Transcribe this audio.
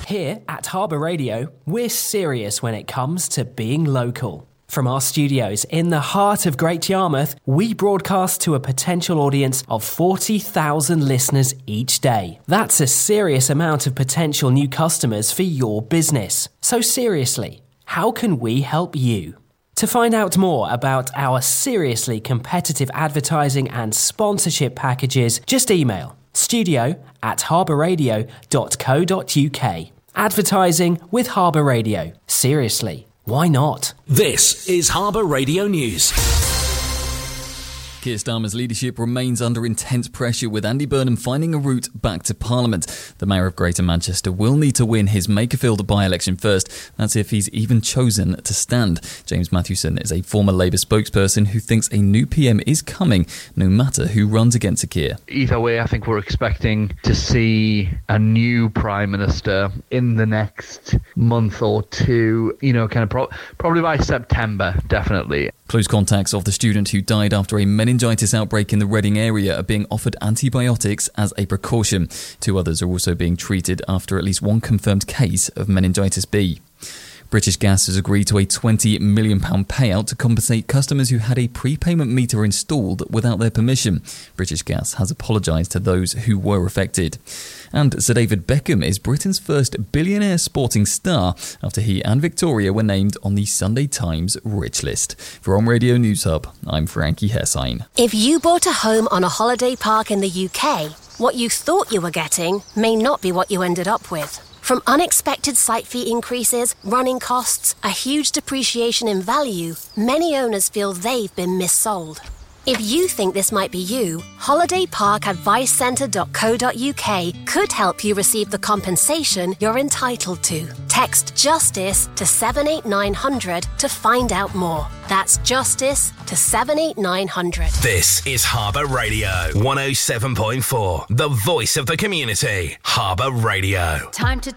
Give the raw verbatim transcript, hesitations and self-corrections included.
Here at Harbour Radio, we're serious when it comes to being local. From our studios in the heart of Great Yarmouth, we broadcast to a potential audience of forty thousand listeners each day. That's a serious amount of potential new customers for your business. So seriously, how can we help you? To find out more about our seriously competitive advertising and sponsorship packages, just email studio at harbourradio dot co dot uk. Advertising with Harbour Radio. Seriously, why not? This is Harbour Radio News. Keir Starmer's leadership remains under intense pressure, with Andy Burnham finding a route back to Parliament. The Mayor of Greater Manchester will need to win his Makerfield by-election first. That's if he's even chosen to stand. James Mathewson is a former Labour spokesperson who thinks a new P M is coming, no matter who runs against Keir. Either way, I think we're expecting to see a new Prime Minister in the next month or two, you know, kind of pro- probably by September, definitely. Close contacts of the student who died after a meningitis outbreak in the Reading area are being offered antibiotics as a precaution. Two others are also being treated after at least one confirmed case of meningitis B. British Gas has agreed to a twenty million pounds payout to compensate customers who had a prepayment meter installed without their permission. British Gas has apologised to those who were affected. And Sir David Beckham is Britain's first billionaire sporting star after he and Victoria were named on the Sunday Times Rich List. For On Radio News Hub, I'm Frankie Hessine. If you bought a home on a holiday park in the U K, what you thought you were getting may not be what you ended up with. From unexpected site fee increases, running costs, a huge depreciation in value, many owners feel they've been missold. If you think this might be you, holiday park advice centre dot co dot uk could help you receive the compensation you're entitled to. Text JUSTICE to seven eight nine hundred to find out more. That's JUSTICE to seven eight nine hundred. This is Harbour Radio one oh seven point four, the voice of the community. Harbour Radio. Time to